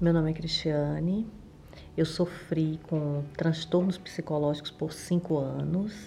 Meu nome é Cristiane, eu sofri com transtornos psicológicos por 5 anos.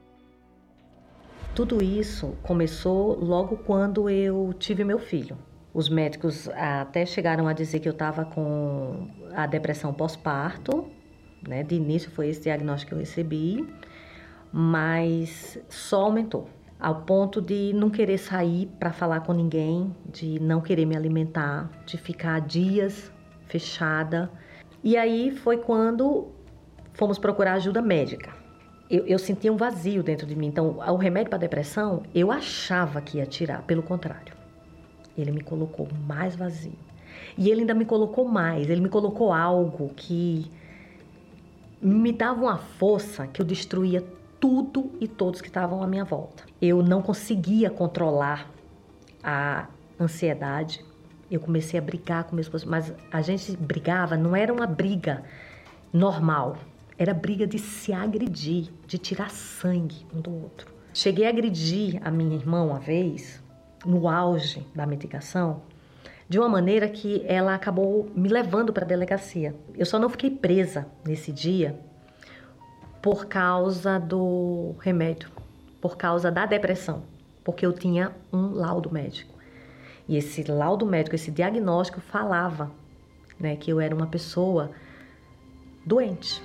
Tudo isso começou logo quando eu tive meu filho. Os médicos até chegaram a dizer que eu estava com a depressão pós-parto, né? De início foi esse diagnóstico que eu recebi, mas só aumentou, ao ponto de não querer sair para falar com ninguém, de não querer me alimentar, de ficar dias fechada. E aí foi quando fomos procurar ajuda médica. Eu sentia um vazio dentro de mim, então o remédio para depressão eu achava que ia tirar, pelo contrário. Ele me colocou mais vazio. E ele ainda me colocou mais, ele me colocou algo que me dava uma força que eu destruía tudo e todos que estavam à minha volta. Eu não conseguia controlar a ansiedade. Eu comecei a brigar com meus esposo, mas a gente brigava, não era uma briga normal. Era briga de se agredir, de tirar sangue um do outro. Cheguei a agredir a minha irmã uma vez, no auge da medicação, de uma maneira que ela acabou me levando para a delegacia. Eu só não fiquei presa nesse dia por causa do remédio, por causa da depressão, porque eu tinha um laudo médico. E esse laudo médico, esse diagnóstico falava, né, que eu era uma pessoa doente.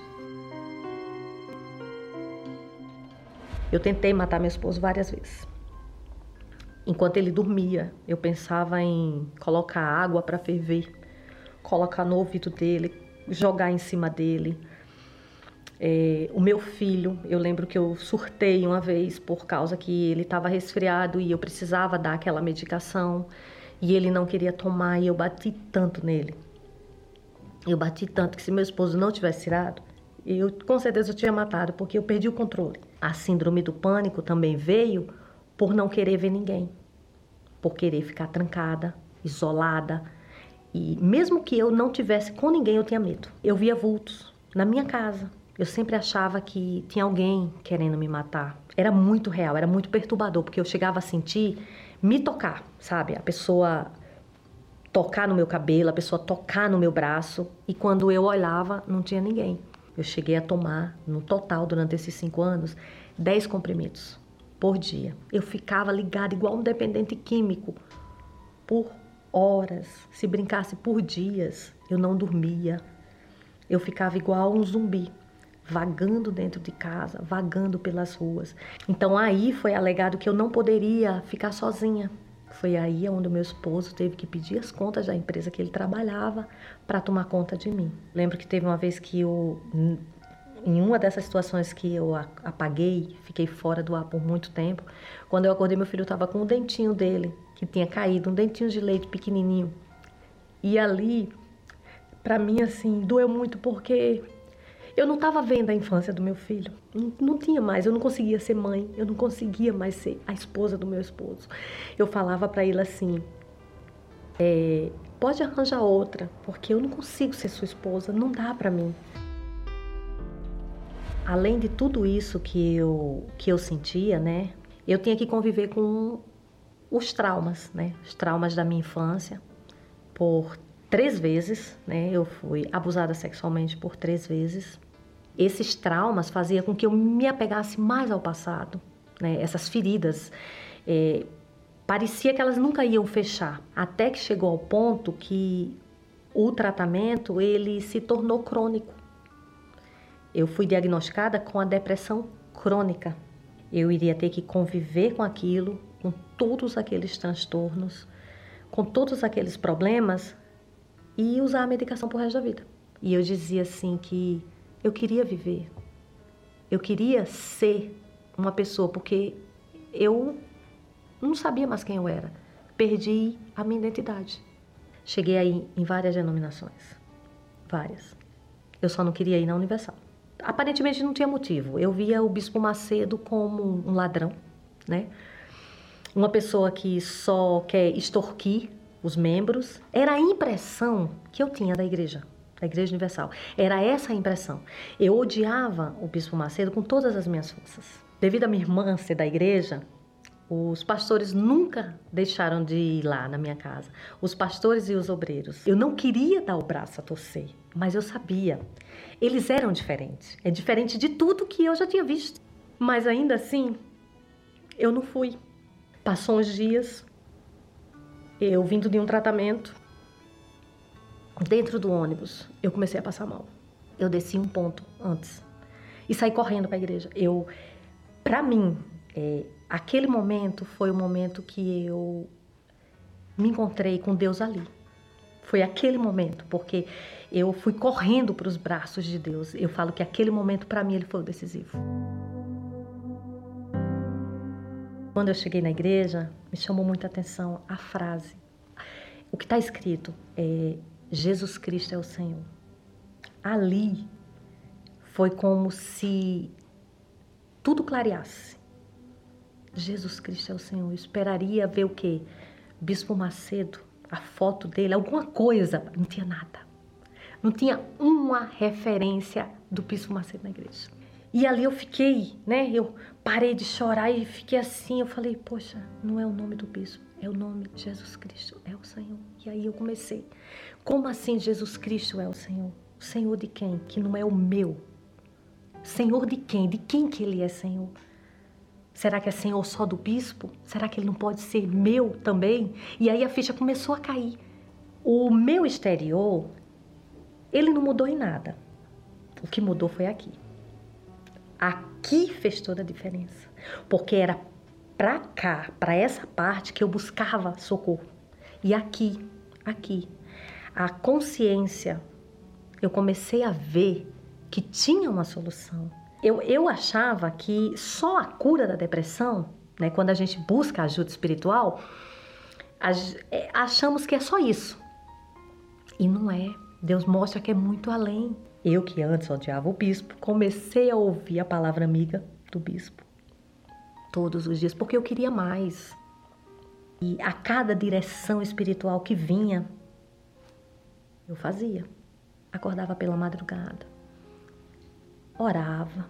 Eu tentei matar meu esposo várias vezes. Enquanto ele dormia, eu pensava em colocar água para ferver, colocar no ouvido dele, jogar em cima dele. O meu filho, eu lembro que eu surtei uma vez por causa que ele estava resfriado e eu precisava dar aquela medicação e ele não queria tomar e eu bati tanto nele. Eu bati tanto que se meu esposo não tivesse tirado, eu com certeza eu tinha matado, porque eu perdi o controle. A síndrome do pânico também veio por não querer ver ninguém, por querer ficar trancada, isolada. E mesmo que eu não tivesse com ninguém, eu tinha medo. Eu via vultos na minha casa. Eu sempre achava que tinha alguém querendo me matar. Era muito real, era muito perturbador, porque eu chegava a sentir me tocar, sabe? A pessoa tocar no meu cabelo, a pessoa tocar no meu braço. E quando eu olhava, não tinha ninguém. Eu cheguei a tomar, no total, durante esses 5 anos, 10 comprimidos por dia. Eu ficava ligada igual um dependente químico por horas. Se brincasse por dias, eu não dormia. Eu ficava igual um zumbi, vagando dentro de casa, vagando pelas ruas. Então aí foi alegado que eu não poderia ficar sozinha. Foi aí onde o meu esposo teve que pedir as contas da empresa que ele trabalhava para tomar conta de mim. Lembro que teve uma vez que em uma dessas situações que eu apaguei, fiquei fora do ar por muito tempo, quando eu acordei, meu filho estava com um dentinho dele, que tinha caído, um dentinho de leite pequenininho. E ali, para mim, assim, doeu muito porque eu não estava vendo a infância do meu filho. Não tinha mais, eu não conseguia ser mãe, eu não conseguia mais ser a esposa do meu esposo. Eu falava para ele assim, pode arranjar outra, porque eu não consigo ser sua esposa, não dá para mim. Além de tudo isso que eu sentia, né, eu tinha que conviver com os traumas, né, os traumas da minha infância. Por 3 vezes, né, eu fui abusada sexualmente por 3 vezes. Esses traumas faziam com que eu me apegasse mais ao passado, né, essas feridas. Parecia que elas nunca iam fechar, até que chegou ao ponto que o tratamento ele se tornou crônico. Eu fui diagnosticada com a depressão crônica. Eu iria ter que conviver com aquilo, com todos aqueles transtornos, com todos aqueles problemas e usar a medicação pro resto da vida. E eu dizia assim que eu queria viver, eu queria ser uma pessoa, porque eu não sabia mais quem eu era. Perdi a minha identidade. Cheguei aí em várias denominações, várias. Eu só não queria ir na Universal. Aparentemente não tinha motivo. Eu via o Bispo Macedo como um ladrão, né? Uma pessoa que só quer extorquir os membros. Era a impressão que eu tinha da Igreja Universal. Era essa a impressão. Eu odiava o Bispo Macedo com todas as minhas forças. Devido a minha irmã ser da igreja, Os pastores nunca deixaram de ir lá na minha casa. Os pastores e os obreiros. Eu não queria dar o braço a torcer, mas eu sabia. Eles eram diferentes. É diferente de tudo que eu já tinha visto. Mas ainda assim, eu não fui. Passou uns dias, eu vindo de um tratamento, dentro do ônibus, eu comecei a passar mal. Eu desci um ponto antes e saí correndo para a igreja. Para mim, aquele momento foi o momento que eu me encontrei com Deus ali. Foi aquele momento, porque eu fui correndo para os braços de Deus. Eu falo que aquele momento, para mim, ele foi o decisivo. Quando eu cheguei na igreja, me chamou muita atenção a frase. O que está escrito é: Jesus Cristo é o Senhor. Ali foi como se tudo clareasse. Jesus Cristo é o Senhor. Eu esperaria ver o quê? Bispo Macedo, a foto dele, alguma coisa. Não tinha nada. Não tinha uma referência do Bispo Macedo na igreja. E ali eu fiquei, né? Eu parei de chorar e fiquei assim. Eu falei, poxa, não é o nome do bispo, é o nome de Jesus Cristo, é o Senhor. E aí eu comecei. Como assim Jesus Cristo é o Senhor? O Senhor de quem? Que não é o meu. Senhor de quem? De quem que ele é Senhor? Será que é Senhor só do bispo? Será que ele não pode ser meu também? E aí a ficha começou a cair. O meu exterior, ele não mudou em nada. O que mudou foi aqui. Aqui fez toda a diferença. Porque era pra cá, pra essa parte que eu buscava socorro. E aqui, a consciência, eu comecei a ver que tinha uma solução. Eu achava que só a cura da depressão, né, quando a gente busca ajuda espiritual, achamos que é só isso. E não é. Deus mostra que é muito além. Eu, que antes odiava o bispo, comecei a ouvir a palavra amiga do bispo todos os dias, porque eu queria mais. E a cada direção espiritual que vinha, eu fazia. Acordava pela madrugada, orava,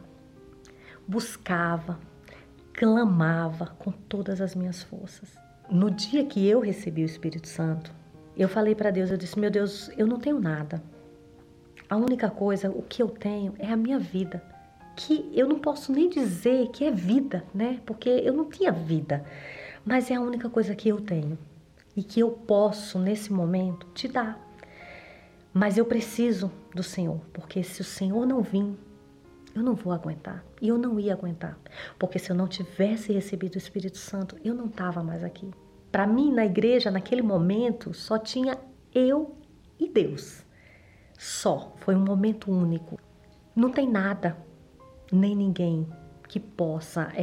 buscava, clamava com todas as minhas forças. No dia que eu recebi o Espírito Santo, eu falei para Deus, eu disse, meu Deus, eu não tenho nada. A única coisa, o que eu tenho é a minha vida, que eu não posso nem dizer que é vida, né? Porque eu não tinha vida, mas é a única coisa que eu tenho e que eu posso, nesse momento, te dar. Mas eu preciso do Senhor, porque se o Senhor não vir, eu não vou aguentar. E eu não ia aguentar, porque se eu não tivesse recebido o Espírito Santo, eu não estava mais aqui. Para mim, na igreja, naquele momento, só tinha eu e Deus. Só. Foi um momento único. Não tem nada, nem ninguém que possa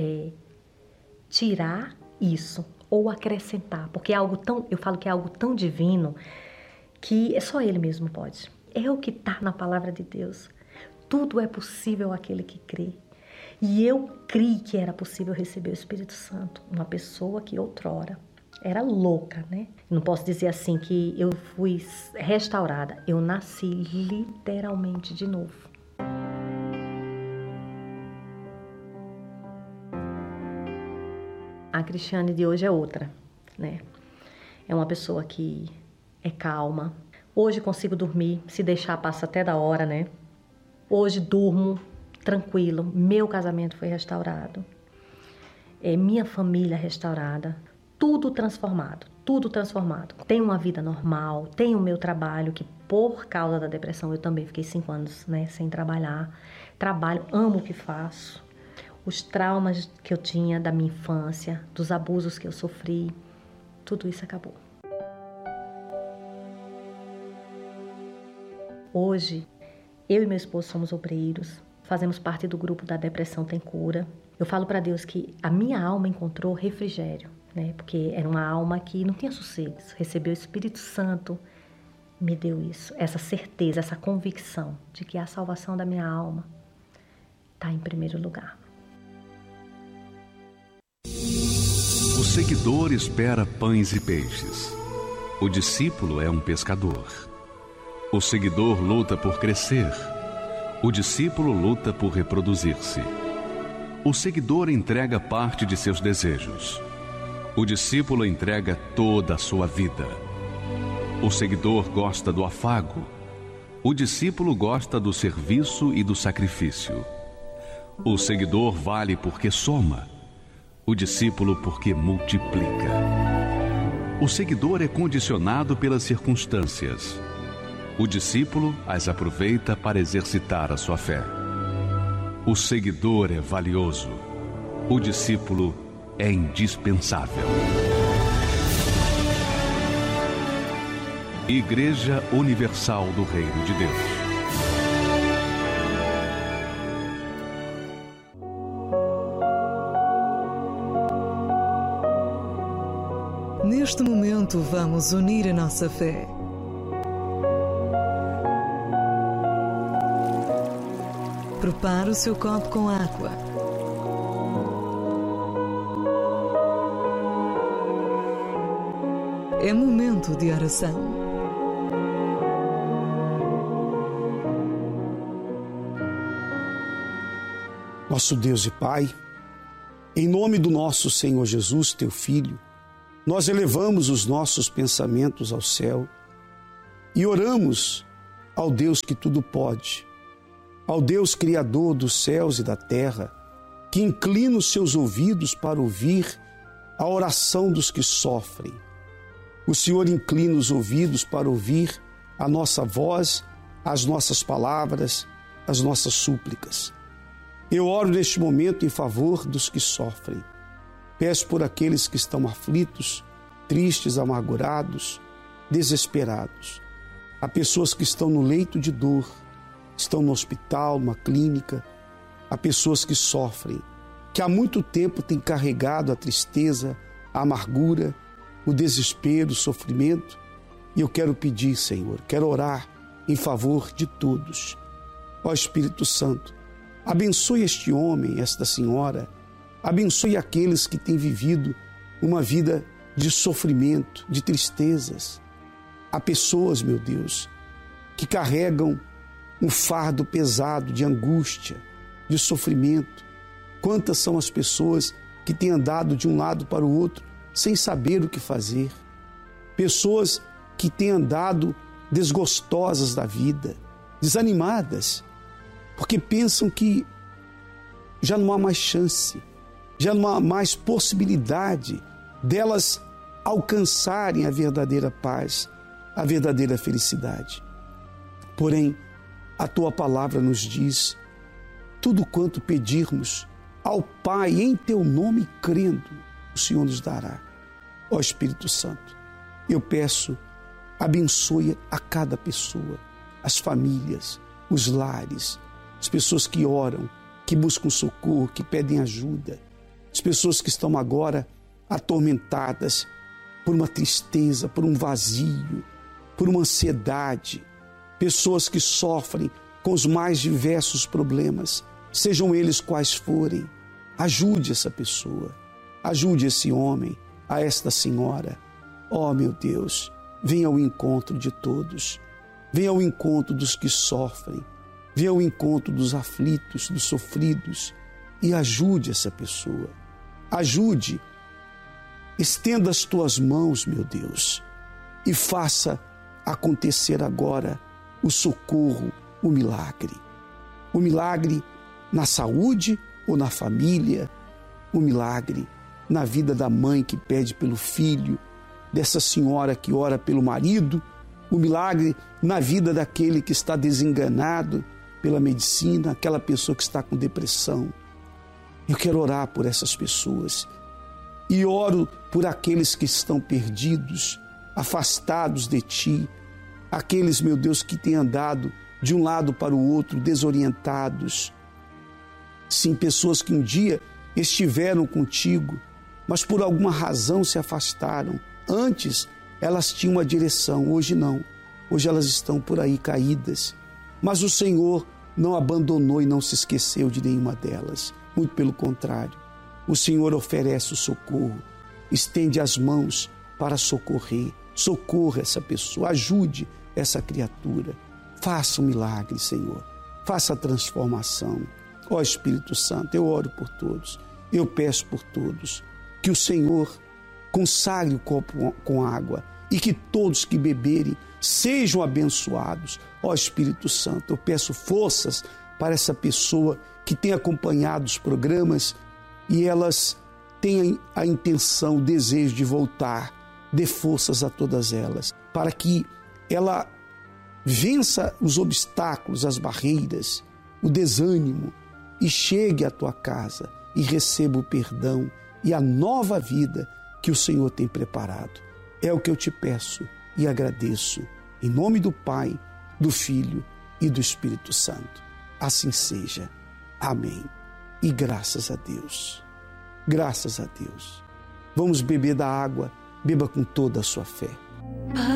tirar isso ou acrescentar. Porque é algo tão, eu falo que é algo tão divino que só Ele mesmo pode. É o que está na palavra de Deus. Tudo é possível àquele que crê. E eu criei que era possível receber o Espírito Santo. Uma pessoa que outrora era louca, né? Não posso dizer assim que eu fui restaurada. Eu nasci literalmente de novo. A Cristiane de hoje é outra, né? É uma pessoa que é calma. Hoje consigo dormir, se deixar passa até da hora, né? Hoje durmo tranquilo. Meu casamento foi restaurado. Minha família restaurada. Tudo transformado, tudo transformado. Tenho uma vida normal, tenho o meu trabalho, que por causa da depressão eu também fiquei 5 anos, né, sem trabalhar. Trabalho, amo o que faço. Os traumas que eu tinha da minha infância, dos abusos que eu sofri, tudo isso acabou. Hoje, eu e meu esposo somos obreiros, fazemos parte do grupo da Depressão Tem Cura. Eu falo para Deus que a minha alma encontrou refrigério, né? Porque era uma alma que não tinha sossego. Recebeu o Espírito Santo, me deu isso, essa certeza, essa convicção de que a salvação da minha alma está em primeiro lugar. O seguidor espera pães e peixes. O discípulo é um pescador. O seguidor luta por crescer. O discípulo luta por reproduzir-se. O seguidor entrega parte de seus desejos. O discípulo entrega toda a sua vida. O seguidor gosta do afago. O discípulo gosta do serviço e do sacrifício. O seguidor vale porque soma. O discípulo porque multiplica. O seguidor é condicionado pelas circunstâncias. O discípulo as aproveita para exercitar a sua fé. O seguidor é valioso. O discípulo é indispensável. Igreja Universal do Reino de Deus. Neste momento vamos unir a nossa fé. Prepare o seu copo com água. É momento de oração. Nosso Deus e Pai, em nome do nosso Senhor Jesus, Teu Filho, nós elevamos os nossos pensamentos ao céu e oramos ao Deus que tudo pode, ao Deus Criador dos céus e da terra, que inclina os seus ouvidos para ouvir a oração dos que sofrem. O Senhor inclina os ouvidos para ouvir a nossa voz, as nossas palavras, as nossas súplicas. Eu oro neste momento em favor dos que sofrem. Peço por aqueles que estão aflitos, tristes, amargurados, desesperados. Há pessoas que estão no leito de dor, estão no hospital, numa clínica. Há pessoas que sofrem, que há muito tempo têm carregado a tristeza, a amargura, o desespero, o sofrimento. E eu quero pedir, Senhor, quero orar em favor de todos. Ó Espírito Santo, abençoe este homem, esta senhora, abençoe aqueles que têm vivido uma vida de sofrimento, de tristezas. Há pessoas, meu Deus, que carregam um fardo pesado de angústia, de sofrimento. Quantas são as pessoas que têm andado de um lado para o outro sem saber o que fazer? Pessoas que têm andado desgostosas da vida, desanimadas, porque pensam que já não há mais chance, já não há mais possibilidade delas alcançarem a verdadeira paz, a verdadeira felicidade. Porém, a Tua palavra nos diz: tudo quanto pedirmos ao Pai em Teu nome, crendo, o Senhor nos dará. Ó Espírito Santo, eu peço, abençoe a cada pessoa, as famílias, os lares, as pessoas que oram, que buscam socorro, que pedem ajuda, as pessoas que estão agora atormentadas por uma tristeza, por um vazio, por uma ansiedade, pessoas que sofrem com os mais diversos problemas, sejam eles quais forem. Ajude essa pessoa, ajude esse homem, a esta senhora. Ó meu Deus, venha ao encontro de todos, venha ao encontro dos que sofrem, venha ao encontro dos aflitos, dos sofridos e ajude essa pessoa. Ajude, estenda as Tuas mãos, meu Deus, e faça acontecer agora o socorro, o milagre. O milagre na saúde ou na família, o milagre na vida da mãe que pede pelo filho, dessa senhora que ora pelo marido, o milagre na vida daquele que está desenganado pela medicina, aquela pessoa que está com depressão. Eu quero orar por essas pessoas e oro por aqueles que estão perdidos, afastados de Ti, aqueles, meu Deus, que têm andado de um lado para o outro, desorientados. Sim, pessoas que um dia estiveram contigo, mas por alguma razão se afastaram. Antes elas tinham uma direção, hoje não. Hoje elas estão por aí caídas. Mas o Senhor não abandonou e não se esqueceu de nenhuma delas. Muito pelo contrário, o Senhor oferece o socorro, estende as mãos para socorrer. Socorra essa pessoa, ajude essa criatura. Faça um milagre, Senhor. Faça a transformação. Ó Espírito Santo, eu oro por todos. Eu peço por todos que o Senhor consagre o copo com água e que todos que beberem sejam abençoados. Ó Espírito Santo, eu peço forças para essa pessoa que tem acompanhado os programas e elas têm a intenção, o desejo de voltar. Dê forças a todas elas, para que ela vença os obstáculos, as barreiras, o desânimo e chegue à tua casa e receba o perdão e a nova vida que o Senhor tem preparado. É o que eu te peço e agradeço, em nome do Pai, do Filho e do Espírito Santo. Assim seja. Amém. E graças a Deus. Graças a Deus. Vamos beber da água, beba com toda a sua fé.